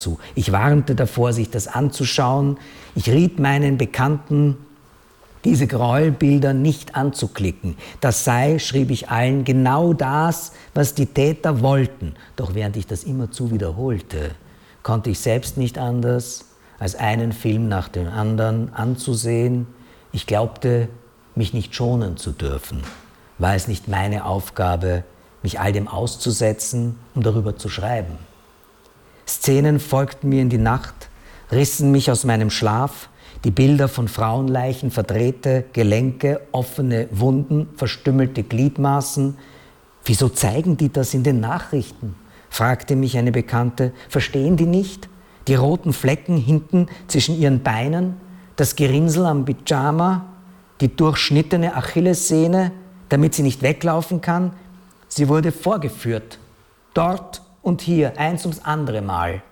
zu. Ich warnte davor, sich das anzuschauen. Ich riet meinen Bekannten, diese Gräuelbilder nicht anzuklicken. Das sei, schrieb ich allen, genau das, was die Täter wollten. Doch während ich das immerzu wiederholte, konnte ich selbst nicht anders, als einen Film nach dem anderen anzusehen. Ich glaubte, mich nicht schonen zu dürfen. War es nicht meine Aufgabe, mich all dem auszusetzen, um darüber zu schreiben? Szenen folgten mir in die Nacht, rissen mich aus meinem Schlaf, die Bilder von Frauenleichen, verdrehte Gelenke, offene Wunden, verstümmelte Gliedmaßen. Wieso zeigen die das in den Nachrichten? Fragte mich eine Bekannte. Verstehen die nicht? Die roten Flecken hinten zwischen ihren Beinen, das Gerinnsel am Pyjama, die durchschnittene Achillessehne, damit sie nicht weglaufen kann. Sie wurde vorgeführt, dort und hier, eins ums andere Mal.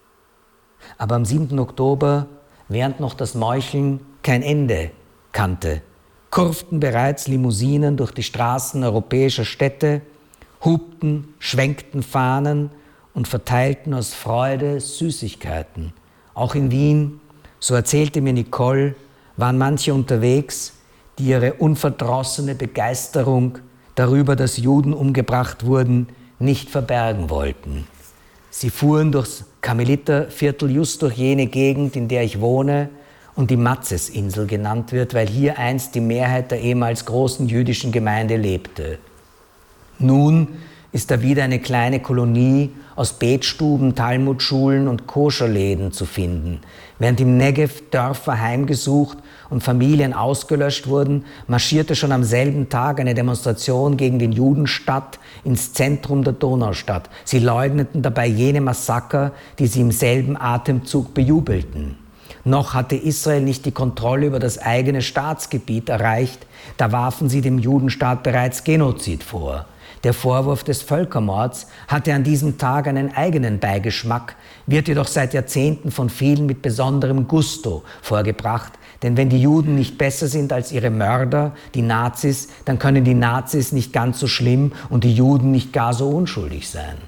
Aber am 7. Oktober, während noch das Meucheln kein Ende kannte, kurften bereits Limousinen durch die Straßen europäischer Städte, hupten, schwenkten Fahnen und verteilten aus Freude Süßigkeiten. Auch in Wien, so erzählte mir Nicole, waren manche unterwegs, die ihre unverdrossene Begeisterung darüber, dass Juden umgebracht wurden, nicht verbergen wollten. Sie fuhren durchs Karmeliterviertel, just durch jene Gegend, in der ich wohne und die Matzesinsel genannt wird, weil hier einst die Mehrheit der ehemals großen jüdischen Gemeinde lebte. Nun ist da wieder eine kleine Kolonie aus Betstuben, Talmudschulen und Koscherläden zu finden. Während im Negev Dörfer heimgesucht und Familien ausgelöscht wurden, marschierte schon am selben Tag eine Demonstration gegen den Judenstaat ins Zentrum der Donaustadt. Sie leugneten dabei jene Massaker, die sie im selben Atemzug bejubelten. Noch hatte Israel nicht die Kontrolle über das eigene Staatsgebiet erreicht, da warfen sie dem Judenstaat bereits Genozid vor. Der Vorwurf des Völkermords hatte an diesem Tag einen eigenen Beigeschmack, wird jedoch seit Jahrzehnten von vielen mit besonderem Gusto vorgebracht. Denn wenn die Juden nicht besser sind als ihre Mörder, die Nazis, dann können die Nazis nicht ganz so schlimm und die Juden nicht gar so unschuldig sein.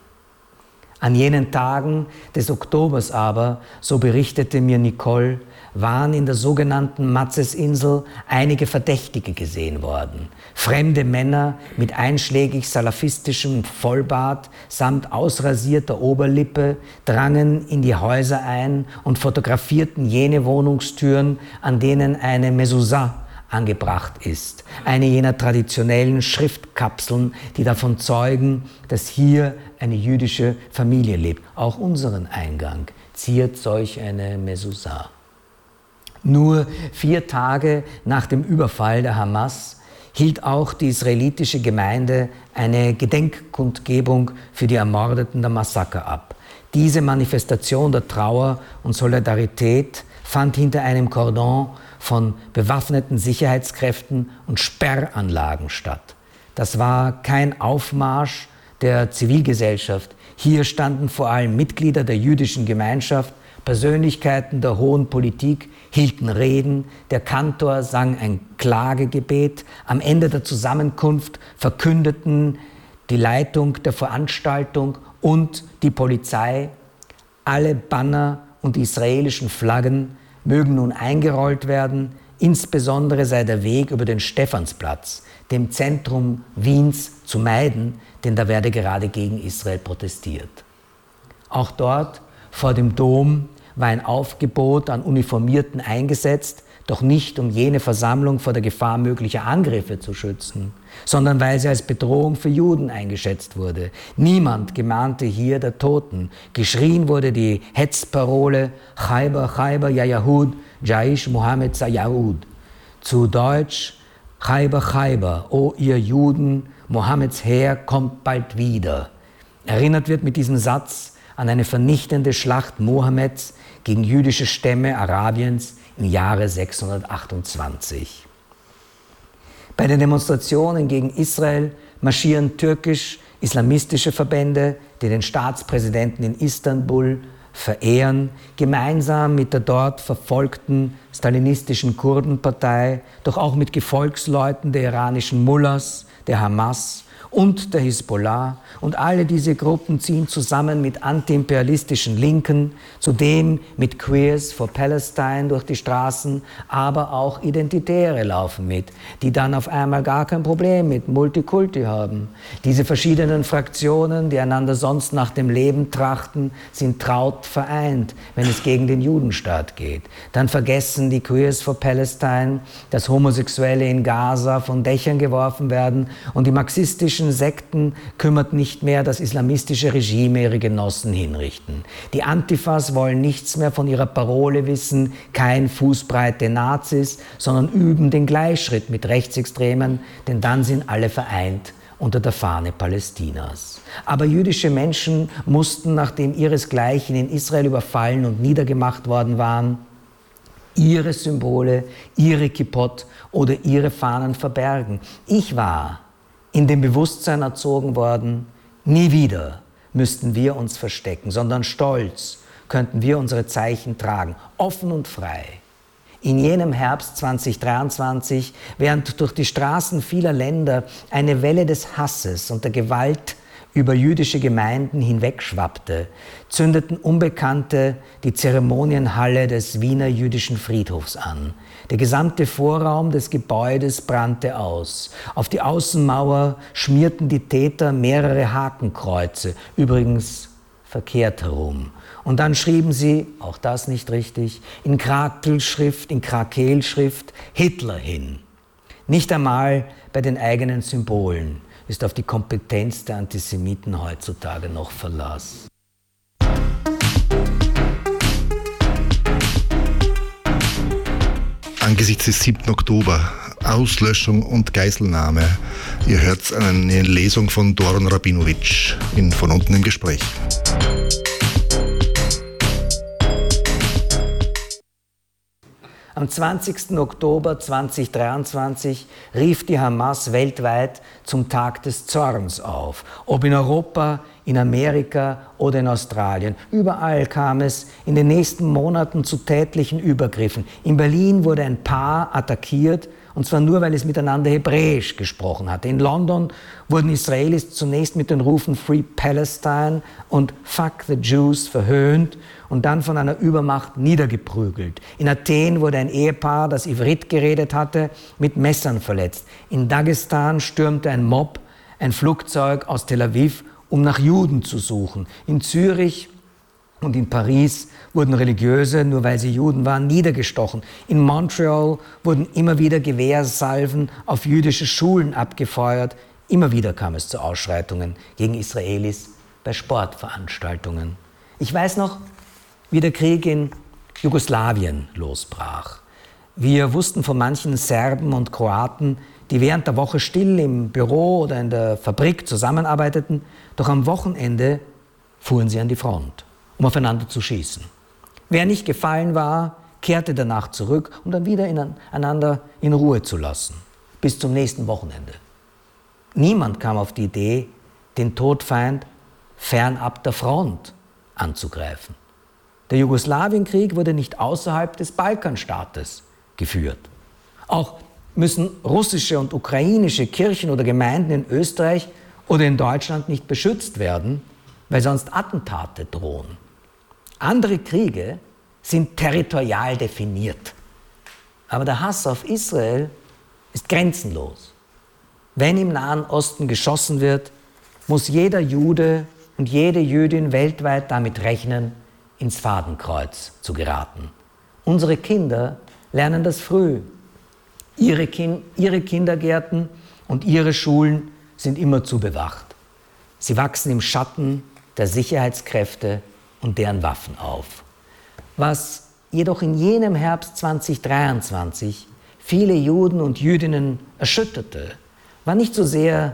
An jenen Tagen des Oktobers aber, so berichtete mir Nicole, waren in der sogenannten Matzesinsel einige Verdächtige gesehen worden. Fremde Männer mit einschlägig salafistischem Vollbart samt ausrasierter Oberlippe drangen in die Häuser ein und fotografierten jene Wohnungstüren, an denen eine Mezuzah angebracht ist. Eine jener traditionellen Schriftkapseln, die davon zeugen, dass hier eine jüdische Familie lebt. Auch unseren Eingang ziert solch eine Mezuzah. Nur 4 Tage nach dem Überfall der Hamas hielt auch die israelitische Gemeinde eine Gedenkkundgebung für die Ermordeten der Massaker ab. Diese Manifestation der Trauer und Solidarität fand hinter einem Kordon von bewaffneten Sicherheitskräften und Sperranlagen statt. Das war kein Aufmarsch der Zivilgesellschaft. Hier standen vor allem Mitglieder der jüdischen Gemeinschaft, Persönlichkeiten der hohen Politik, hielten Reden, der Kantor sang ein Klagegebet. Am Ende der Zusammenkunft verkündeten die Leitung der Veranstaltung und die Polizei, alle Banner und die israelischen Flaggen mögen nun eingerollt werden, insbesondere sei der Weg über den Stephansplatz, dem Zentrum Wiens, zu meiden, denn da werde gerade gegen Israel protestiert. Auch dort vor dem Dom war ein Aufgebot an Uniformierten eingesetzt, doch nicht um jene Versammlung vor der Gefahr möglicher Angriffe zu schützen, sondern weil sie als Bedrohung für Juden eingeschätzt wurde. Niemand gemahnte hier der Toten. Geschrien wurde die Hetzparole Chaiber, Chaiber, ya Yahud, Jaish Mohammed Sayahud. Zu Deutsch Chaiber, Chaiber, o ihr Juden, Mohammeds Heer kommt bald wieder. Erinnert wird mit diesem Satz an eine vernichtende Schlacht Mohammeds gegen jüdische Stämme Arabiens im Jahre 628. Bei den Demonstrationen gegen Israel marschieren türkisch-islamistische Verbände, die den Staatspräsidenten in Istanbul verehren, gemeinsam mit der dort verfolgten stalinistischen Kurdenpartei, doch auch mit Gefolgsleuten der iranischen Mullahs, der Hamas und der Hisbollah. Und alle diese Gruppen ziehen zusammen mit antiimperialistischen Linken, zudem mit Queers for Palestine durch die Straßen, aber auch Identitäre laufen mit, die dann auf einmal gar kein Problem mit Multikulti haben. Diese verschiedenen Fraktionen, die einander sonst nach dem Leben trachten, sind traut vereint, wenn es gegen den Judenstaat geht. Dann vergessen die Queers for Palestine, dass Homosexuelle in Gaza von Dächern geworfen werden, und die marxistischen Sekten kümmert nicht mehr das islamistische Regime ihre Genossen hinrichten. Die Antifas wollen nichts mehr von ihrer Parole wissen, kein fußbreite Nazis, sondern üben den Gleichschritt mit Rechtsextremen, denn dann sind alle vereint unter der Fahne Palästinas. Aber jüdische Menschen mussten, nachdem ihresgleichen in Israel überfallen und niedergemacht worden waren, ihre Symbole, ihre Kippot oder ihre Fahnen verbergen. Ich war in dem Bewusstsein erzogen worden, nie wieder müssten wir uns verstecken, sondern stolz könnten wir unsere Zeichen tragen, offen und frei. In jenem Herbst 2023, während durch die Straßen vieler Länder eine Welle des Hasses und der Gewalt über jüdische Gemeinden hinwegschwappte, zündeten Unbekannte die Zeremonienhalle des Wiener Jüdischen Friedhofs an. Der gesamte Vorraum des Gebäudes brannte aus. Auf die Außenmauer schmierten die Täter mehrere Hakenkreuze, übrigens verkehrt herum. Und dann schrieben sie, auch das nicht richtig, in Krakelschrift Hitler hin. Nicht einmal bei den eigenen Symbolen ist auf die Kompetenz der Antisemiten heutzutage noch Verlass. Angesichts des 7. Oktober, Auslöschung und Geiselnahme. Ihr hört eine Lesung von Doron Rabinowitsch in Von unten im Gespräch. Am 20. Oktober 2023 rief die Hamas weltweit zum Tag des Zorns auf. Ob in Europa, in Amerika oder in Australien. Überall kam es in den nächsten Monaten zu tätlichen Übergriffen. In Berlin wurde ein Paar attackiert, und zwar nur, weil es miteinander Hebräisch gesprochen hatte. In London wurden Israelis zunächst mit den Rufen Free Palestine und Fuck the Jews verhöhnt und dann von einer Übermacht niedergeprügelt. In Athen wurde ein Ehepaar, das Ivrit geredet hatte, mit Messern verletzt. In Dagestan stürmte ein Mob ein Flugzeug aus Tel Aviv, um nach Juden zu suchen. In Zürich und in Paris wurden Religiöse, nur weil sie Juden waren, niedergestochen. In Montreal wurden immer wieder Gewehrsalven auf jüdische Schulen abgefeuert. Immer wieder kam es zu Ausschreitungen gegen Israelis bei Sportveranstaltungen. Ich weiß noch, wie der Krieg in Jugoslawien losbrach. Wir wussten von manchen Serben und Kroaten, die während der Woche still im Büro oder in der Fabrik zusammenarbeiteten, doch am Wochenende fuhren sie an die Front, um aufeinander zu schießen. Wer nicht gefallen war, kehrte danach zurück, um dann wieder einander in Ruhe zu lassen, bis zum nächsten Wochenende. Niemand kam auf die Idee, den Todfeind fernab der Front anzugreifen. Der Jugoslawienkrieg wurde nicht außerhalb des Balkanstaates geführt. Auch müssen russische und ukrainische Kirchen oder Gemeinden in Österreich oder in Deutschland nicht beschützt werden, weil sonst Attentate drohen. Andere Kriege sind territorial definiert. Aber der Hass auf Israel ist grenzenlos. Wenn im Nahen Osten geschossen wird, muss jeder Jude und jede Jüdin weltweit damit rechnen, ins Fadenkreuz zu geraten. Unsere Kinder lernen das früh. Ihre Kindergärten und ihre Schulen sind immerzu bewacht. Sie wachsen im Schatten der Sicherheitskräfte und deren Waffen auf. Was jedoch in jenem Herbst 2023 viele Juden und Jüdinnen erschütterte, war nicht so sehr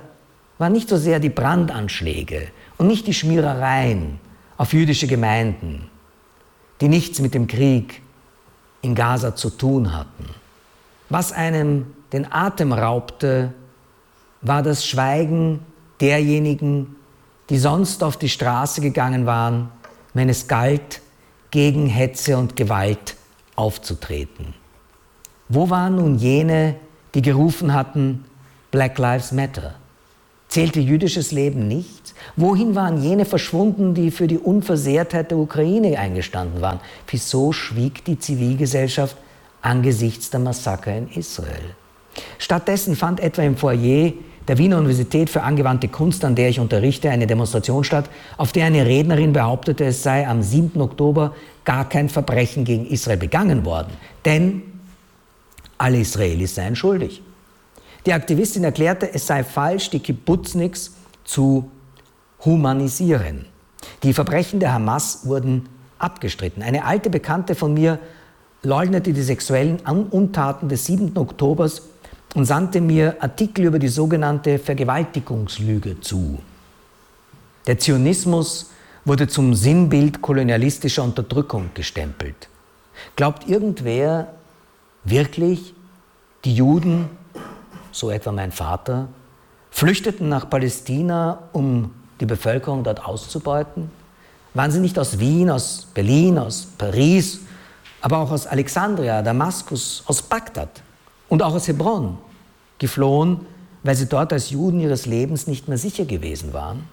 die Brandanschläge und nicht die Schmierereien auf jüdische Gemeinden, die nichts mit dem Krieg in Gaza zu tun hatten. Was einem den Atem raubte, war das Schweigen derjenigen, die sonst auf die Straße gegangen waren, wenn es galt, gegen Hetze und Gewalt aufzutreten. Wo waren nun jene, die gerufen hatten, Black Lives Matter? Zählte jüdisches Leben nichts? Wohin waren jene verschwunden, die für die Unversehrtheit der Ukraine eingestanden waren? Wieso schwieg die Zivilgesellschaft angesichts der Massaker in Israel? Stattdessen fand etwa im Foyer der Wiener Universität für angewandte Kunst, an der ich unterrichte, eine Demonstration statt, auf der eine Rednerin behauptete, es sei am 7. Oktober gar kein Verbrechen gegen Israel begangen worden, denn alle Israelis seien schuldig. Die Aktivistin erklärte, es sei falsch, die Kibbutzniks zu humanisieren. Die Verbrechen der Hamas wurden abgestritten. Eine alte Bekannte von mir leugnete die sexuellen Untaten des 7. Oktobers und sandte mir Artikel über die sogenannte Vergewaltigungslüge zu. Der Zionismus wurde zum Sinnbild kolonialistischer Unterdrückung gestempelt. Glaubt irgendwer wirklich, die Juden, so etwa mein Vater, flüchteten nach Palästina, um die Bevölkerung dort auszubeuten? Waren sie nicht aus Wien, aus Berlin, aus Paris, aber auch aus Alexandria, Damaskus, aus Bagdad und auch aus Hebron geflohen, weil sie dort als Juden ihres Lebens nicht mehr sicher gewesen waren?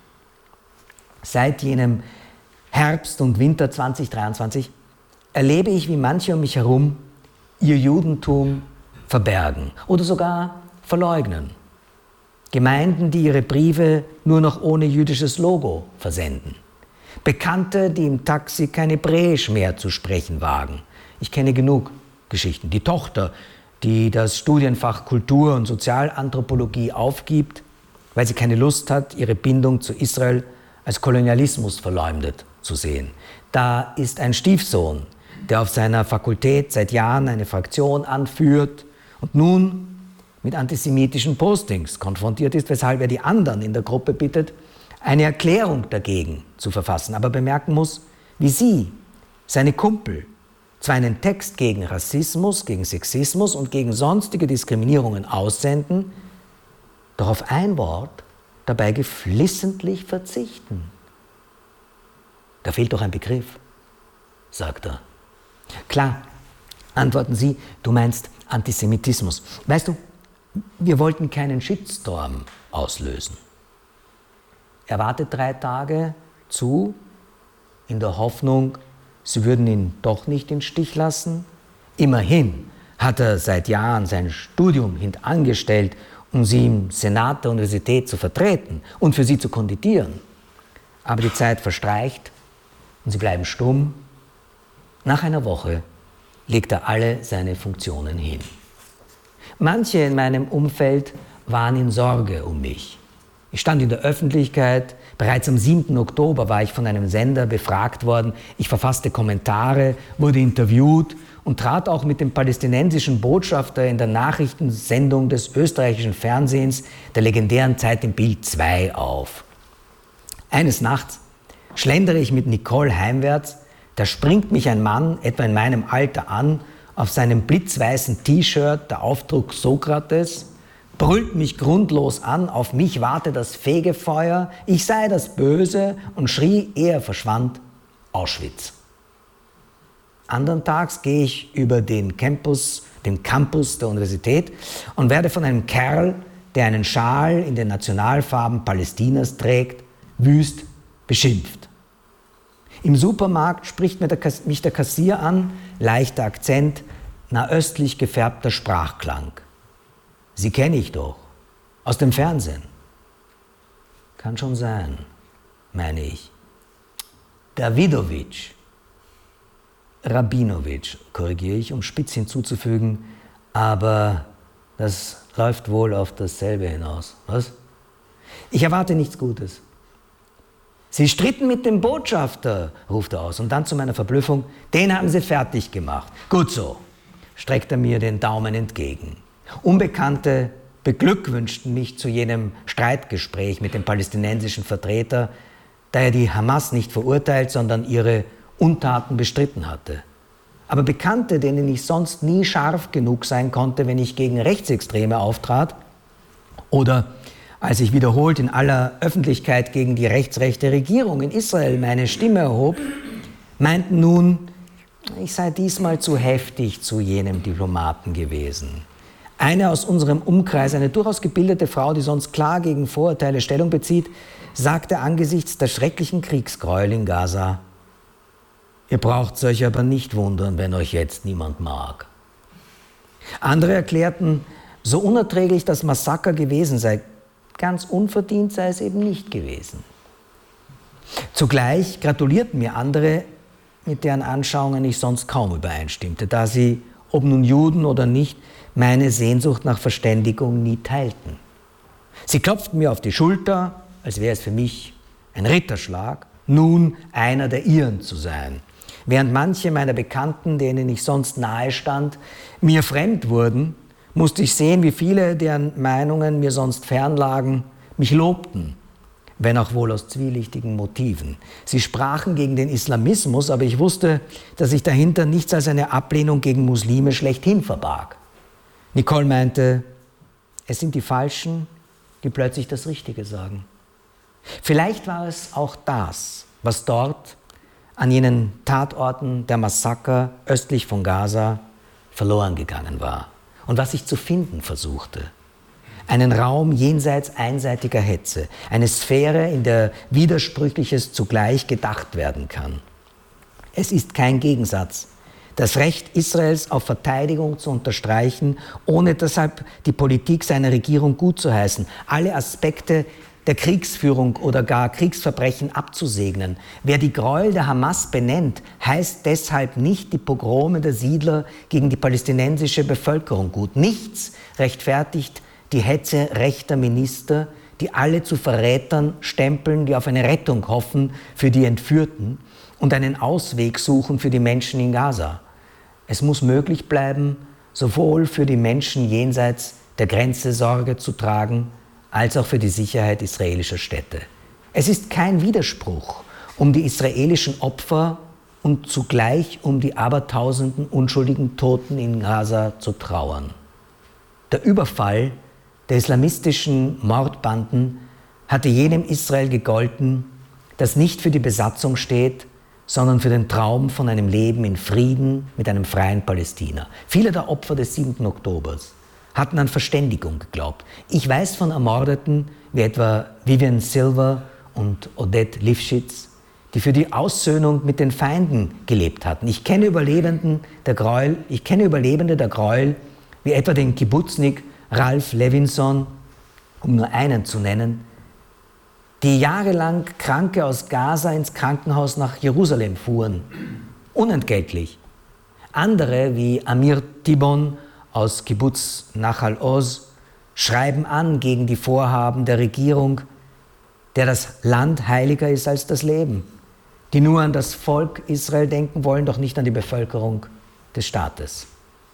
Seit jenem Herbst und Winter 2023 erlebe ich, wie manche um mich herum ihr Judentum verbergen oder sogar verleugnen. Gemeinden, die ihre Briefe nur noch ohne jüdisches Logo versenden. Bekannte, die im Taxi kein Hebräisch mehr zu sprechen wagen. Ich kenne genug Geschichten. Die Tochter, die das Studienfach Kultur- und Sozialanthropologie aufgibt, weil sie keine Lust hat, ihre Bindung zu Israel als Kolonialismus verleumdet zu sehen. Da ist ein Stiefsohn, der auf seiner Fakultät seit Jahren eine Fraktion anführt und nun mit antisemitischen Postings konfrontiert ist, weshalb er die anderen in der Gruppe bittet, eine Erklärung dagegen zu verfassen, aber bemerken muss, wie sie, seine Kumpel, zwar einen Text gegen Rassismus, gegen Sexismus und gegen sonstige Diskriminierungen aussenden, doch auf ein Wort dabei geflissentlich verzichten. Da fehlt doch ein Begriff, sagt er. Klar, antworten Sie, du meinst Antisemitismus. Weißt du, wir wollten keinen Shitstorm auslösen. Er wartet 3 Tage zu, in der Hoffnung, sie würden ihn doch nicht im Stich lassen. Immerhin hat er seit Jahren sein Studium hintangestellt, um sie im Senat der Universität zu vertreten und für sie zu kandidieren. Aber die Zeit verstreicht und sie bleiben stumm. Nach einer Woche legt er alle seine Funktionen hin. Manche in meinem Umfeld waren in Sorge um mich. Ich stand in der Öffentlichkeit. Bereits am 7. Oktober war ich von einem Sender befragt worden. Ich verfasste Kommentare, wurde interviewt und trat auch mit dem palästinensischen Botschafter in der Nachrichtensendung des österreichischen Fernsehens, der legendären Zeit im Bild 2 auf. Eines Nachts schlendere ich mit Nicole heimwärts. Da springt mich ein Mann, etwa in meinem Alter, an, auf seinem blitzweißen T-Shirt, der Aufdruck Sokrates, brüllt mich grundlos an, auf mich warte das Fegefeuer, ich sei das Böse und schrie, ehe er verschwand, Auschwitz. Andern Tags gehe ich über den Campus der Universität und werde von einem Kerl, der einen Schal in den Nationalfarben Palästinas trägt, wüst beschimpft. Im Supermarkt spricht mich der Kassier an, leichter Akzent, nahöstlich gefärbter Sprachklang. Sie kenne ich doch, aus dem Fernsehen. Kann schon sein, meine ich. Davidowitsch, Rabinowitsch, korrigiere ich, um spitz hinzuzufügen, aber das läuft wohl auf dasselbe hinaus. Was? Ich erwarte nichts Gutes. Sie stritten mit dem Botschafter, ruft er aus. Und dann zu meiner Verblüffung, den haben sie fertig gemacht. Gut so, streckt er mir den Daumen entgegen. Unbekannte beglückwünschten mich zu jenem Streitgespräch mit dem palästinensischen Vertreter, da er die Hamas nicht verurteilt, sondern ihre Untaten bestritten hatte. Aber Bekannte, denen ich sonst nie scharf genug sein konnte, wenn ich gegen Rechtsextreme auftrat, oder als ich wiederholt in aller Öffentlichkeit gegen die rechtsrechte Regierung in Israel meine Stimme erhob, meinten nun, ich sei diesmal zu heftig zu jenem Diplomaten gewesen. Eine aus unserem Umkreis, eine durchaus gebildete Frau, die sonst klar gegen Vorurteile Stellung bezieht, sagte angesichts der schrecklichen Kriegsgräuel in Gaza: Ihr braucht euch aber nicht wundern, wenn euch jetzt niemand mag. Andere erklärten, so unerträglich das Massaker gewesen sei, ganz unverdient sei es eben nicht gewesen. Zugleich gratulierten mir andere, mit deren Anschauungen ich sonst kaum übereinstimmte, da sie, ob nun Juden oder nicht, meine Sehnsucht nach Verständigung nie teilten. Sie klopften mir auf die Schulter, als wäre es für mich ein Ritterschlag, nun einer der ihren zu sein. Während manche meiner Bekannten, denen ich sonst nahe stand, mir fremd wurden, musste ich sehen, wie viele, deren Meinungen mir sonst fern lagen, mich lobten, wenn auch wohl aus zwielichtigen Motiven. Sie sprachen gegen den Islamismus, aber ich wusste, dass sich dahinter nichts als eine Ablehnung gegen Muslime schlechthin verbarg. Nicole meinte, es sind die Falschen, die plötzlich das Richtige sagen. Vielleicht war es auch das, was dort an jenen Tatorten der Massaker östlich von Gaza verloren gegangen war und was ich zu finden versuchte. Einen Raum jenseits einseitiger Hetze, eine Sphäre, in der Widersprüchliches zugleich gedacht werden kann. Es ist kein Gegensatz, das Recht Israels auf Verteidigung zu unterstreichen, ohne deshalb die Politik seiner Regierung gutzuheißen, alle Aspekte der Kriegsführung oder gar Kriegsverbrechen abzusegnen. Wer die Gräuel der Hamas benennt, heißt deshalb nicht die Pogrome der Siedler gegen die palästinensische Bevölkerung gut. Nichts rechtfertigt die Hetze rechter Minister, die alle zu Verrätern stempeln, die auf eine Rettung hoffen für die Entführten und einen Ausweg suchen für die Menschen in Gaza. Es muss möglich bleiben, sowohl für die Menschen jenseits der Grenze Sorge zu tragen, als auch für die Sicherheit israelischer Städte. Es ist kein Widerspruch, um die israelischen Opfer und zugleich um die abertausenden unschuldigen Toten in Gaza zu trauern. Der Überfall der islamistischen Mordbanden hatte jenem Israel gegolten, das nicht für die Besatzung steht, sondern für den Traum von einem Leben in Frieden mit einem freien Palästina. Viele der Opfer des 7. Oktobers hatten an Verständigung geglaubt. Ich weiß von Ermordeten wie etwa Vivian Silver und Odette Lifshitz, die für die Aussöhnung mit den Feinden gelebt hatten. Ich kenne Überlebende der Gräuel wie etwa den Kibbutznik Ralph Levinson, um nur einen zu nennen, die jahrelang Kranke aus Gaza ins Krankenhaus nach Jerusalem fuhren, unentgeltlich. Andere wie Amir Tibon aus Kibbutz Nachal Oz schreiben an gegen die Vorhaben der Regierung, der das Land heiliger ist als das Leben, die nur an das Volk Israel denken wollen, doch nicht an die Bevölkerung des Staates.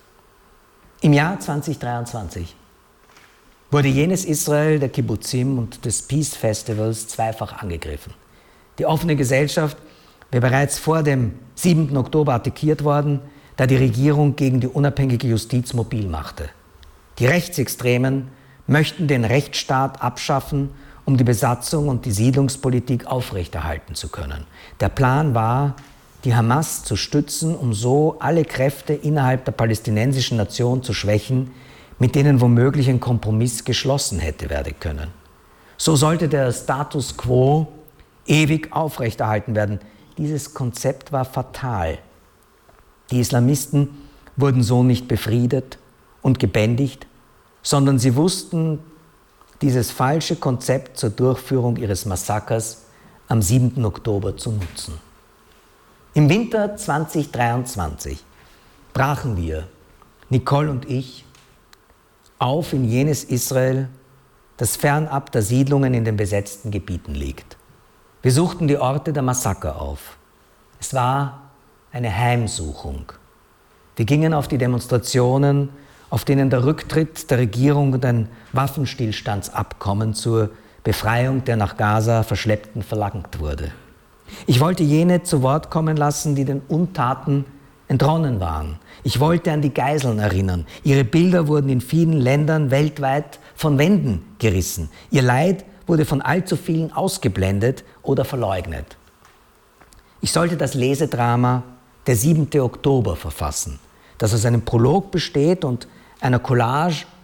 Im Jahr 2023 wurde jenes Israel der Kibbutzim und des Peace Festivals zweifach angegriffen. Die offene Gesellschaft wäre bereits vor dem 7. Oktober attackiert worden, da die Regierung gegen die unabhängige Justiz mobil machte. Die Rechtsextremen möchten den Rechtsstaat abschaffen, um die Besatzung und die Siedlungspolitik aufrechterhalten zu können. Der Plan war, die Hamas zu stützen, um so alle Kräfte innerhalb der palästinensischen Nation zu schwächen, mit denen womöglich ein Kompromiss geschlossen hätte werden können. So sollte der Status quo ewig aufrechterhalten werden. Dieses Konzept war fatal. Die Islamisten wurden so nicht befriedet und gebändigt, sondern sie wussten, dieses falsche Konzept zur Durchführung ihres Massakers am 7. Oktober zu nutzen. Im Winter 2023 brachen wir, Nicole und ich, auf in jenes Israel, das fernab der Siedlungen in den besetzten Gebieten liegt. Wir suchten die Orte der Massaker auf. Es war eine Heimsuchung. Wir gingen auf die Demonstrationen, auf denen der Rücktritt der Regierung und ein Waffenstillstandsabkommen zur Befreiung der nach Gaza Verschleppten verlangt wurde. Ich wollte jene zu Wort kommen lassen, die den Untaten entronnen waren. Ich wollte an die Geiseln erinnern. Ihre Bilder wurden in vielen Ländern weltweit von Wänden gerissen. Ihr Leid wurde von allzu vielen ausgeblendet oder verleugnet. Ich sollte das Lesedrama Der 7. Oktober verfassen, das aus einem Prolog besteht und einer Collage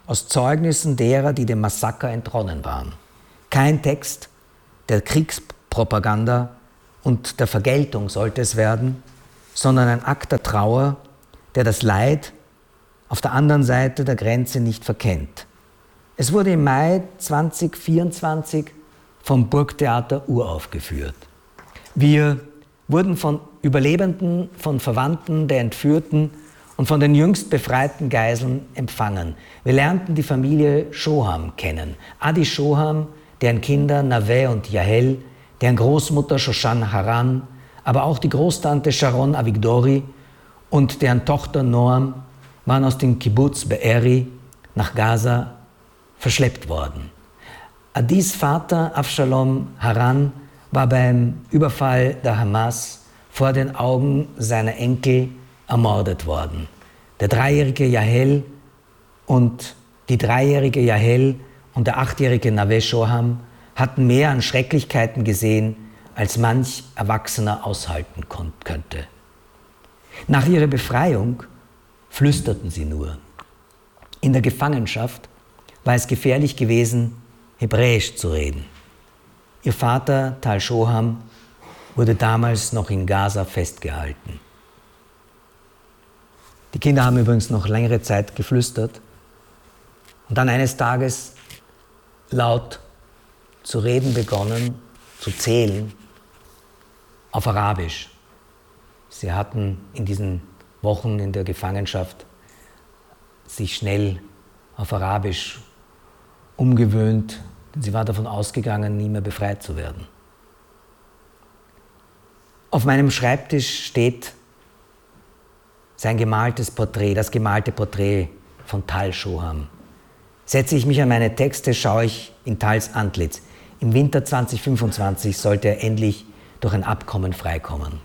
aus Zeugnissen derer, die dem Massaker entronnen waren. Kein Text der Kriegspropaganda und der Vergeltung sollte es werden, sondern ein Akt der Trauer, der das Leid auf der anderen Seite der Grenze nicht verkennt. Es wurde im Mai 2024 vom Burgtheater uraufgeführt. Wir wurden von Überlebenden, von Verwandten der Entführten und von den jüngst befreiten Geiseln empfangen. Wir lernten die Familie Shoham kennen. Adi Shoham, deren Kinder Naveh und Yahel, deren Großmutter Shoshan Haran, aber auch die Großtante Sharon Avigdori und deren Tochter Noam waren aus dem Kibbutz Be'eri nach Gaza verschleppt worden. Adis Vater Avshalom Haran war beim Überfall der Hamas vor den Augen seiner Enkel ermordet worden. Der dreijährige Yahel und die dreijährige Yahel und der 8-jährige Naveh Shoham hatten mehr an Schrecklichkeiten gesehen, als manch Erwachsener aushalten könnte. Nach ihrer Befreiung flüsterten sie nur. In der Gefangenschaft war es gefährlich gewesen, Hebräisch zu reden. Ihr Vater, Tal Shoham, wurde damals noch in Gaza festgehalten. Die Kinder haben übrigens noch längere Zeit geflüstert und dann eines Tages laut zu reden begonnen, zu zählen, auf Arabisch. Sie hatten in diesen Wochen in der Gefangenschaft sich schnell auf Arabisch umgewöhnt, denn sie war davon ausgegangen, nie mehr befreit zu werden. Auf meinem Schreibtisch steht sein gemaltes Porträt, das gemalte Porträt von Tal Shoham. Setze ich mich an meine Texte, schaue ich in Tals Antlitz. Im Winter 2025 sollte er endlich durch ein Abkommen freikommen.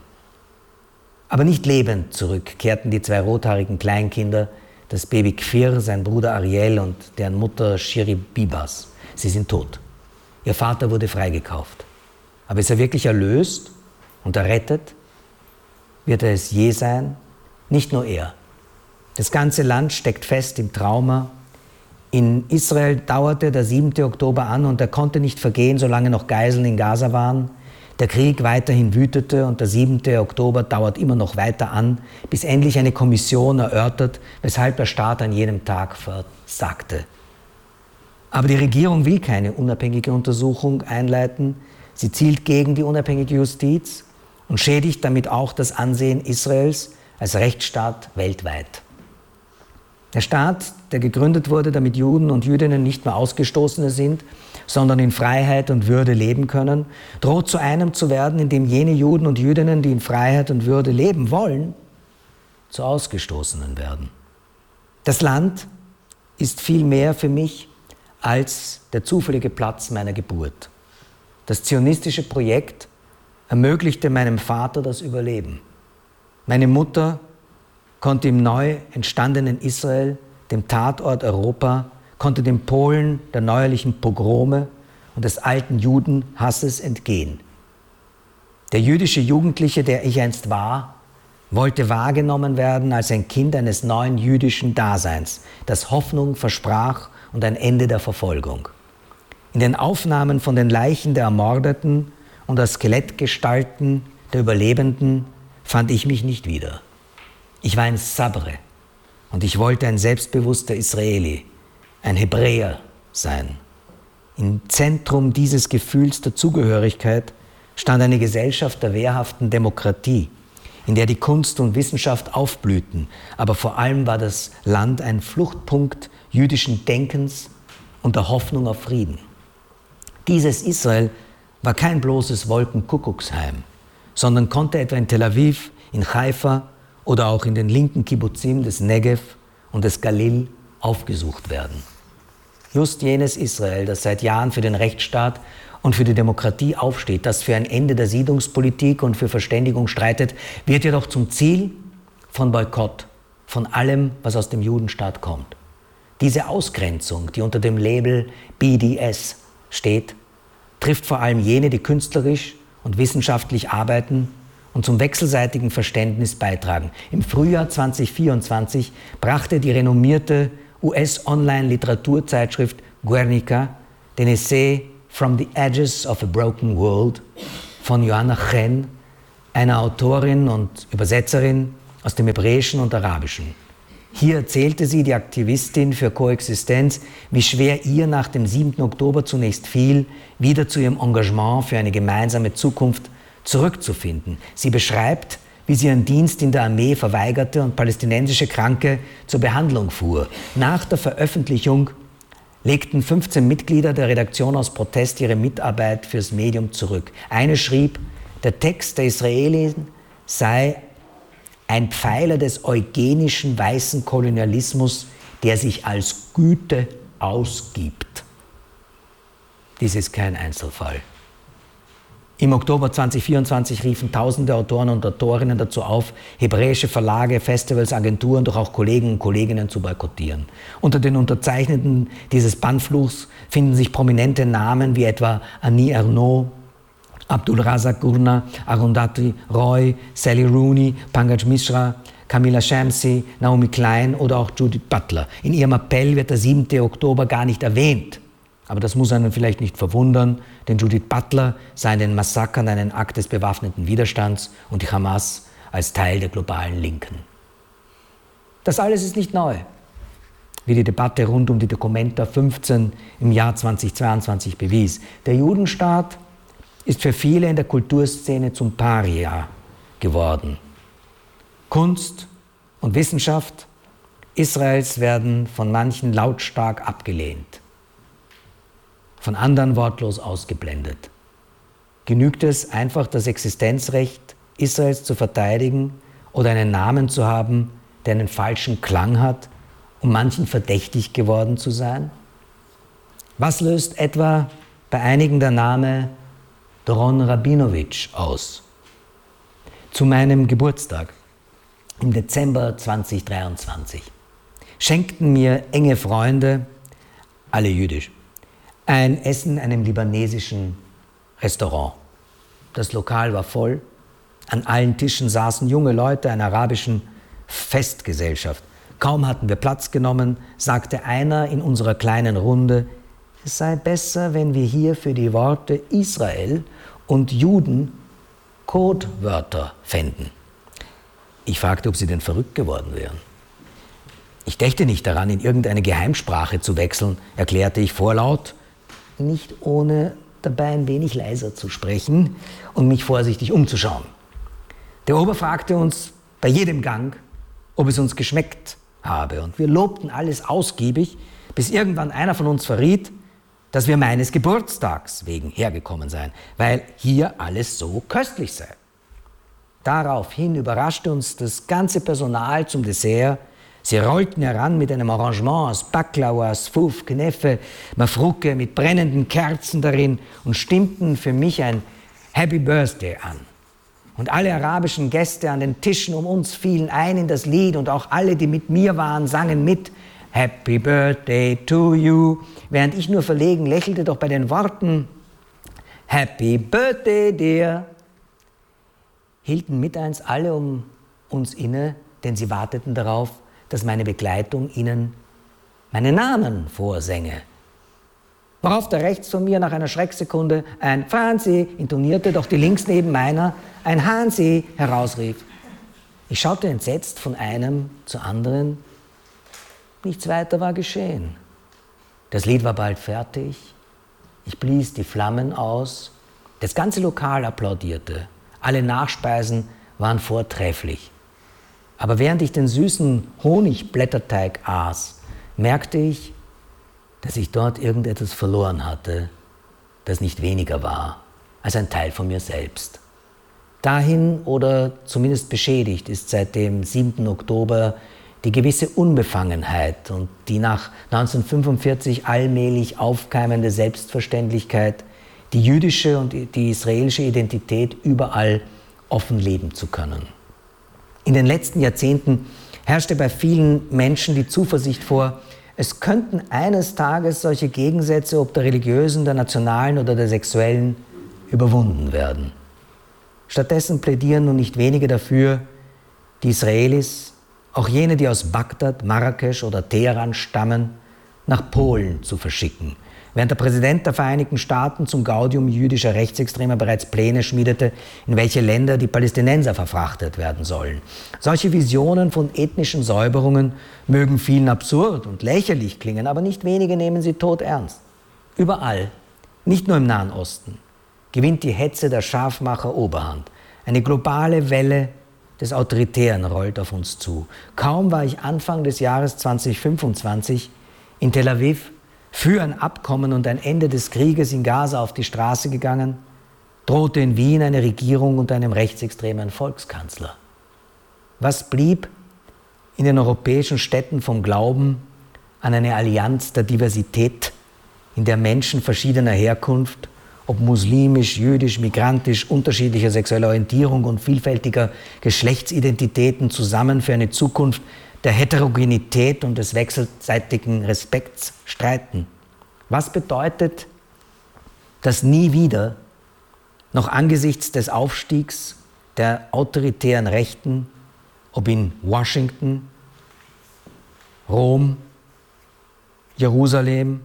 Aber nicht lebend zurück kehrten die 2 rothaarigen Kleinkinder, das Baby Kfir, sein Bruder Ariel und deren Mutter Shiri Bibas. Sie sind tot. Ihr Vater wurde freigekauft. Aber ist er wirklich erlöst und errettet? Wird er es je sein? Nicht nur er. Das ganze Land steckt fest im Trauma. In Israel dauerte der 7. Oktober an und er konnte nicht vergehen, solange noch Geiseln in Gaza waren. Der Krieg weiterhin wütete und der 7. Oktober dauert immer noch weiter an, bis endlich eine Kommission erörtert, weshalb der Staat an jenem Tag versagte. Aber die Regierung will keine unabhängige Untersuchung einleiten. Sie zielt gegen die unabhängige Justiz und schädigt damit auch das Ansehen Israels als Rechtsstaat weltweit. Der Staat, der gegründet wurde, damit Juden und Jüdinnen nicht mehr Ausgestoßene sind, sondern in Freiheit und Würde leben können, droht zu einem zu werden, in dem jene Juden und Jüdinnen, die in Freiheit und Würde leben wollen, zu Ausgestoßenen werden. Das Land ist viel mehr für mich als der zufällige Platz meiner Geburt. Das zionistische Projekt ermöglichte meinem Vater das Überleben. Meine Mutter konnte im neu entstandenen Israel, dem Tatort Europa, konnte den Polen der neuerlichen Pogrome und des alten Judenhasses entgehen. Der jüdische Jugendliche, der ich einst war, wollte wahrgenommen werden als ein Kind eines neuen jüdischen Daseins, das Hoffnung versprach und ein Ende der Verfolgung. In den Aufnahmen von den Leichen der Ermordeten und der Skelettgestalten der Überlebenden fand ich mich nicht wieder. Ich war ein Sabre und ich wollte ein selbstbewusster Israeli, ein Hebräer sein. Im Zentrum dieses Gefühls der Zugehörigkeit stand eine Gesellschaft der wehrhaften Demokratie, in der die Kunst und Wissenschaft aufblühten, aber vor allem war das Land ein Fluchtpunkt jüdischen Denkens und der Hoffnung auf Frieden. Dieses Israel war kein bloßes Wolkenkuckucksheim, sondern konnte etwa in Tel Aviv, in Haifa oder auch in den linken Kibbuzim des Negev und des Galil aufgesucht werden. Just jenes Israel, das seit Jahren für den Rechtsstaat und für die Demokratie aufsteht, das für ein Ende der Siedlungspolitik und für Verständigung streitet, wird jedoch zum Ziel von Boykott, von allem, was aus dem Judenstaat kommt. Diese Ausgrenzung, die unter dem Label BDS steht, trifft vor allem jene, die künstlerisch und wissenschaftlich arbeiten und zum wechselseitigen Verständnis beitragen. Im Frühjahr 2024 brachte die renommierte US-Online-Literaturzeitschrift Guernica den Essay From the Edges of a Broken World von Joanna Chen, einer Autorin und Übersetzerin aus dem Hebräischen und Arabischen. Hier erzählte sie, die Aktivistin für Koexistenz, wie schwer ihr nach dem 7. Oktober zunächst fiel, wieder zu ihrem Engagement für eine gemeinsame Zukunft zurückzufinden. Sie beschreibt, wie sie ihren Dienst in der Armee verweigerte und palästinensische Kranke zur Behandlung fuhr. Nach der Veröffentlichung legten 15 Mitglieder der Redaktion aus Protest ihre Mitarbeit fürs Medium zurück. Eine schrieb, der Text der Israelin sei ein Pfeiler des eugenischen weißen Kolonialismus, der sich als Güte ausgibt. Dies ist kein Einzelfall. Im Oktober 2024 riefen tausende Autoren und Autorinnen dazu auf, hebräische Verlage, Festivals, Agenturen, doch auch Kollegen und Kolleginnen zu boykottieren. Unter den Unterzeichnenden dieses Bannfluchs finden sich prominente Namen wie etwa Annie Ernaux, Abdul Razak Gurna, Arundhati Roy, Sally Rooney, Pankaj Mishra, Camilla Shamsi, Naomi Klein oder auch Judith Butler. In ihrem Appell wird der 7. Oktober gar nicht erwähnt. Aber das muss einen vielleicht nicht verwundern, denn Judith Butler sah in den Massakern einen Akt des bewaffneten Widerstands und die Hamas als Teil der globalen Linken. Das alles ist nicht neu, wie die Debatte rund um die Documenta 15 im Jahr 2022 bewies. Der Judenstaat ist für viele in der Kulturszene zum Paria geworden. Kunst und Wissenschaft Israels werden von manchen lautstark abgelehnt, von anderen wortlos ausgeblendet. Genügt es einfach, das Existenzrecht Israels zu verteidigen oder einen Namen zu haben, der einen falschen Klang hat, um manchen verdächtig geworden zu sein? Was löst etwa bei einigen der Name Doron Rabinowitsch aus? Zu meinem Geburtstag im Dezember 2023 schenkten mir enge Freunde, alle jüdisch, ein Essen in einem libanesischen Restaurant. Das Lokal war voll. An allen Tischen saßen junge Leute einer arabischen Festgesellschaft. Kaum hatten wir Platz genommen, sagte einer in unserer kleinen Runde, es sei besser, wenn wir hier für die Worte Israel und Juden Codewörter fänden. Ich fragte, ob sie denn verrückt geworden wären. Ich dächte nicht daran, in irgendeine Geheimsprache zu wechseln, erklärte ich vorlaut, nicht ohne dabei ein wenig leiser zu sprechen und mich vorsichtig umzuschauen. Der Ober fragte uns bei jedem Gang, ob es uns geschmeckt habe. Und wir lobten alles ausgiebig, bis irgendwann einer von uns verriet, dass wir meines Geburtstags wegen hergekommen seien, weil hier alles so köstlich sei. Daraufhin überraschte uns das ganze Personal zum Dessert. Sie rollten heran mit einem Arrangement aus Baklava, Sfuf, Kneffe, Mafruke mit brennenden Kerzen darin und stimmten für mich ein Happy Birthday an. Und alle arabischen Gäste an den Tischen um uns fielen ein in das Lied und auch alle, die mit mir waren, sangen mit Happy Birthday to you, während ich nur verlegen lächelte, doch bei den Worten Happy Birthday dear hielten mit eins alle um uns inne, denn sie warteten darauf, dass meine Begleitung ihnen meinen Namen vorsänge. Worauf der rechts von mir nach einer Schrecksekunde ein Franzi intonierte, doch die links neben meiner ein Hansi herausrief. Ich schaute entsetzt von einem zu anderen. Nichts weiter war geschehen. Das Lied war bald fertig. Ich blies die Flammen aus. Das ganze Lokal applaudierte. Alle Nachspeisen waren vortrefflich. Aber während ich den süßen Honigblätterteig aß, merkte ich, dass ich dort irgendetwas verloren hatte, das nicht weniger war als ein Teil von mir selbst. Dahin oder zumindest beschädigt ist seit dem 7. Oktober die gewisse Unbefangenheit und die nach 1945 allmählich aufkeimende Selbstverständlichkeit, die jüdische und die israelische Identität überall offen leben zu können. In den letzten Jahrzehnten herrschte bei vielen Menschen die Zuversicht vor, es könnten eines Tages solche Gegensätze, ob der religiösen, der nationalen oder der sexuellen, überwunden werden. Stattdessen plädieren nun nicht wenige dafür, die Israelis auch jene, die aus Bagdad, Marrakesch oder Teheran stammen, nach Polen zu verschicken, während der Präsident der Vereinigten Staaten zum Gaudium jüdischer Rechtsextremer bereits Pläne schmiedete, in welche Länder die Palästinenser verfrachtet werden sollen. Solche Visionen von ethnischen Säuberungen mögen vielen absurd und lächerlich klingen, aber nicht wenige nehmen sie todernst. Überall, nicht nur im Nahen Osten, gewinnt die Hetze der Scharfmacher Oberhand. Eine globale Welle des Autoritären rollt auf uns zu. Kaum war ich Anfang des Jahres 2025 in Tel Aviv für ein Abkommen und ein Ende des Krieges in Gaza auf die Straße gegangen, drohte in Wien eine Regierung unter einem rechtsextremen Volkskanzler. Was blieb in den europäischen Städten vom Glauben an eine Allianz der Diversität, in der Menschen verschiedener Herkunft, ob muslimisch, jüdisch, migrantisch, unterschiedlicher sexueller Orientierung und vielfältiger Geschlechtsidentitäten zusammen für eine Zukunft der Heterogenität und des wechselseitigen Respekts streiten? Was bedeutet das nie wieder, noch angesichts des Aufstiegs der autoritären Rechten, ob in Washington, Rom, Jerusalem,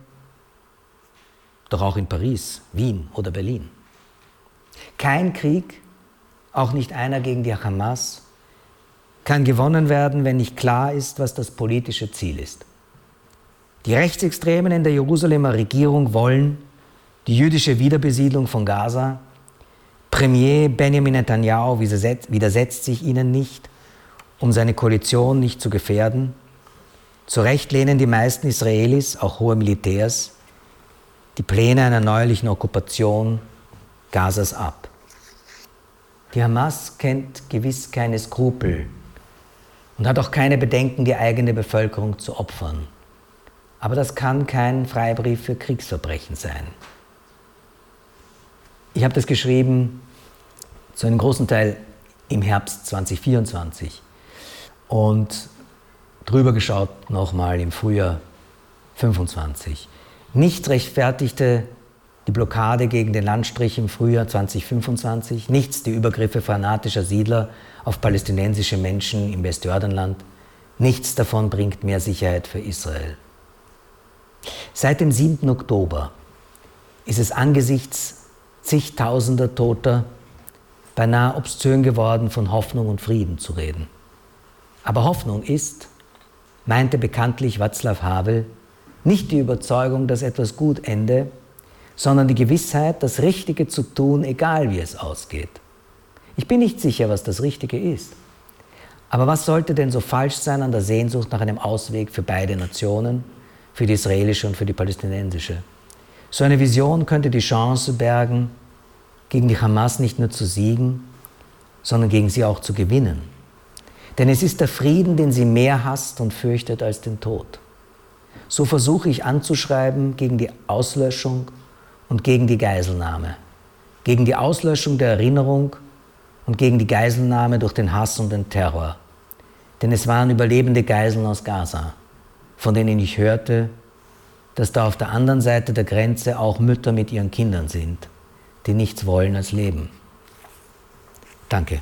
doch auch in Paris, Wien oder Berlin? Kein Krieg, auch nicht einer gegen die Hamas, kann gewonnen werden, wenn nicht klar ist, was das politische Ziel ist. Die Rechtsextremen in der Jerusalemer Regierung wollen die jüdische Wiederbesiedlung von Gaza. Premier Benjamin Netanyahu widersetzt sich ihnen nicht, um seine Koalition nicht zu gefährden. Zu Recht lehnen die meisten Israelis, auch hohe Militärs, die Pläne einer neuerlichen Okkupation Gazas ab. Die Hamas kennt gewiss keine Skrupel und hat auch keine Bedenken, die eigene Bevölkerung zu opfern. Aber das kann kein Freibrief für Kriegsverbrechen sein. Ich habe das geschrieben, zu einem großen Teil im Herbst 2024 und drüber geschaut nochmal im Frühjahr 25. Nichts rechtfertigte die Blockade gegen den Landstrich im Frühjahr 2025, nichts die Übergriffe fanatischer Siedler auf palästinensische Menschen im Westjordanland, nichts davon bringt mehr Sicherheit für Israel. Seit dem 7. Oktober ist es angesichts zigtausender Toter beinahe obszön geworden, von Hoffnung und Frieden zu reden. Aber Hoffnung ist, meinte bekanntlich Václav Havel, nicht die Überzeugung, dass etwas gut ende, sondern die Gewissheit, das Richtige zu tun, egal wie es ausgeht. Ich bin nicht sicher, was das Richtige ist. Aber was sollte denn so falsch sein an der Sehnsucht nach einem Ausweg für beide Nationen, für die israelische und für die palästinensische? So eine Vision könnte die Chance bergen, gegen die Hamas nicht nur zu siegen, sondern gegen sie auch zu gewinnen. Denn es ist der Frieden, den sie mehr hasst und fürchtet als den Tod. So versuche ich anzuschreiben gegen die Auslöschung und gegen die Geiselnahme. Gegen die Auslöschung der Erinnerung und gegen die Geiselnahme durch den Hass und den Terror. Denn es waren überlebende Geiseln aus Gaza, von denen ich hörte, dass da auf der anderen Seite der Grenze auch Mütter mit ihren Kindern sind, die nichts wollen als leben. Danke.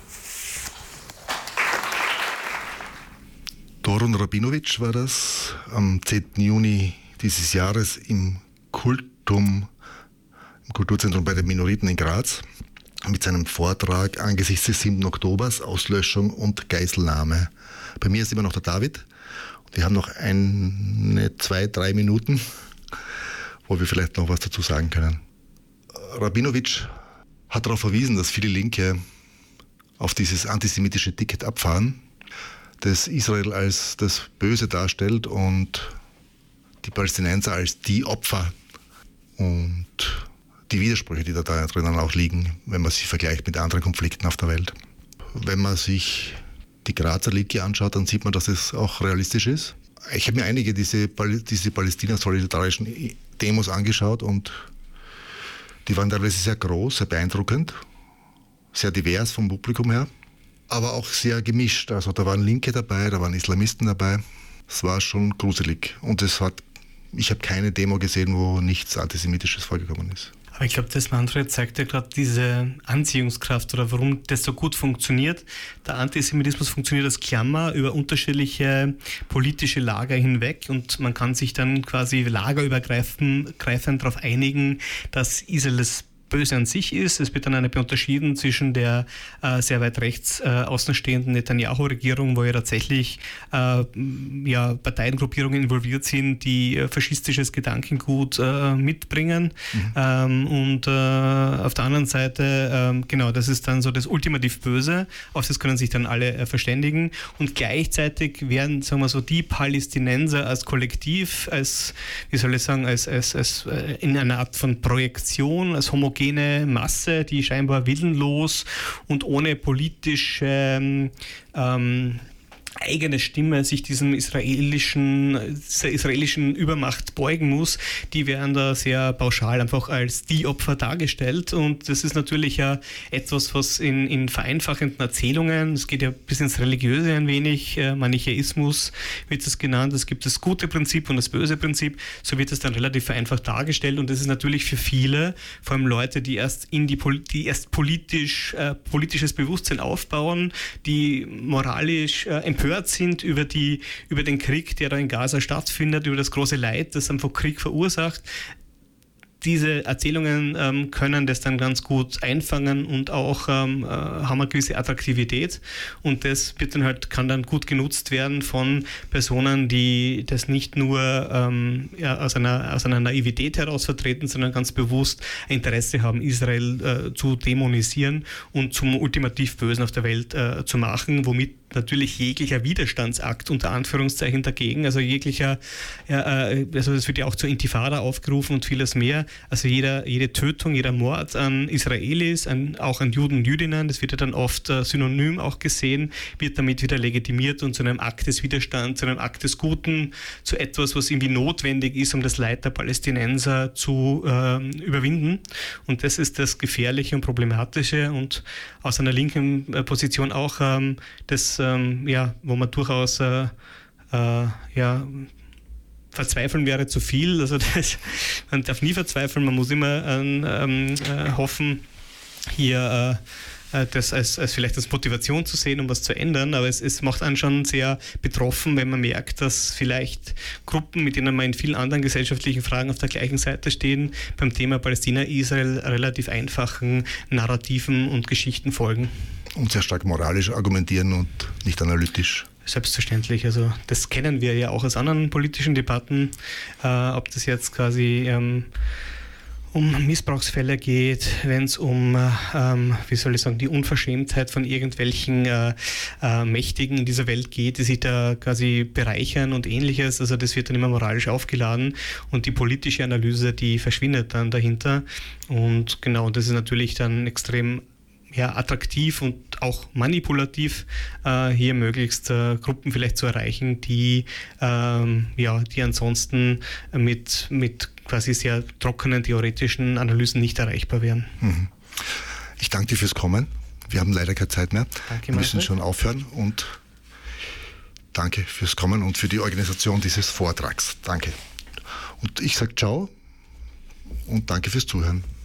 Doron Rabinowitsch war das am 10. Juni dieses Jahres im Kultum, im Kulturzentrum bei den Minoriten in Graz, mit seinem Vortrag angesichts des 7. Oktobers, Auslöschung und Geiselnahme. Bei mir ist immer noch der David. Wir haben noch 2-3 Minuten, wo wir vielleicht noch was dazu sagen können. Rabinowitsch hat darauf verwiesen, dass viele Linke auf dieses antisemitische Ticket abfahren, das Israel als das Böse darstellt und die Palästinenser als die Opfer und die Widersprüche, die da drinnen auch liegen, wenn man sie vergleicht mit anderen Konflikten auf der Welt. Wenn man sich die Grazer Linke anschaut, dann sieht man, dass es auch realistisch ist. Ich habe mir einige diese Palästina-solidarischen Demos angeschaut und die waren teilweise sehr groß, sehr beeindruckend, sehr divers vom Publikum her, aber auch sehr gemischt. Also da waren Linke dabei, da waren Islamisten dabei. Es war schon gruselig und ich habe keine Demo gesehen, wo nichts Antisemitisches vorgekommen ist. Aber ich glaube, das Manfred zeigt ja gerade diese Anziehungskraft oder warum das so gut funktioniert. Der Antisemitismus funktioniert als Klammer über unterschiedliche politische Lager hinweg und man kann sich dann quasi lagerübergreifend darauf einigen, dass Israel das Böse an sich ist. Es wird dann unterschieden zwischen der sehr weit rechts außenstehenden Netanyahu-Regierung, wo ja tatsächlich Parteiengruppierungen involviert sind, die faschistisches Gedankengut mitbringen. Und auf der anderen Seite, das ist dann so das ultimativ Böse, auf das können sich dann alle verständigen. Und gleichzeitig werden, sagen wir so, die Palästinenser als Kollektiv, als in einer Art von Projektion, als homogene Masse, die scheinbar willenlos und ohne politische eigene Stimme sich dieser israelischen Übermacht beugen muss, die werden da sehr pauschal einfach als die Opfer dargestellt. Und das ist natürlich ja etwas, was in vereinfachenden Erzählungen, es geht ja bis ins Religiöse ein wenig, Manichäismus wird es genannt, es gibt das gute Prinzip und das böse Prinzip, so wird es dann relativ vereinfacht dargestellt und das ist natürlich für viele, vor allem Leute, die erst politisches Bewusstsein aufbauen, die moralisch empört sind über den Krieg, der da in Gaza stattfindet, über das große Leid, das einfach Krieg verursacht. Diese Erzählungen können das dann ganz gut einfangen und auch haben eine gewisse Attraktivität und das kann dann gut genutzt werden von Personen, die das nicht nur aus einer Naivität heraus vertreten, sondern ganz bewusst ein Interesse haben, Israel zu dämonisieren und zum ultimativ Bösen auf der Welt zu machen, womit natürlich jeglicher Widerstandsakt unter Anführungszeichen dagegen, also es wird ja auch zur Intifada aufgerufen und vieles mehr, also jede Tötung, jeder Mord an Israelis, auch an Juden und Jüdinnen, das wird ja dann oft synonym auch gesehen, wird damit wieder legitimiert und zu einem Akt des Widerstands, zu einem Akt des Guten, zu etwas, was irgendwie notwendig ist, um das Leid der Palästinenser zu überwinden. Und das ist das Gefährliche und Problematische und aus einer linken Position auch wo man durchaus verzweifeln wäre zu viel. Also man darf nie verzweifeln, man muss immer hoffen, hier das als vielleicht als Motivation zu sehen, um was zu ändern, aber es macht einen schon sehr betroffen, wenn man merkt, dass vielleicht Gruppen, mit denen man in vielen anderen gesellschaftlichen Fragen auf der gleichen Seite stehen, beim Thema Palästina-Israel relativ einfachen Narrativen und Geschichten folgen. Und sehr stark moralisch argumentieren und nicht analytisch. Selbstverständlich, also das kennen wir ja auch aus anderen politischen Debatten, ob das jetzt quasi um Missbrauchsfälle geht, wenn es um, die Unverschämtheit von irgendwelchen Mächtigen in dieser Welt geht, die sich da quasi bereichern und Ähnliches. Also das wird dann immer moralisch aufgeladen und die politische Analyse, die verschwindet dann dahinter. Und genau, das ist natürlich dann extrem attraktiv und auch manipulativ, hier möglichst Gruppen vielleicht zu erreichen, die ansonsten mit quasi sehr trockenen theoretischen Analysen nicht erreichbar wären. Ich danke dir fürs Kommen. Wir haben leider keine Zeit mehr. Danke, wir müssen schon aufhören und danke fürs Kommen und für die Organisation dieses Vortrags. Danke. Und ich sage ciao und danke fürs Zuhören.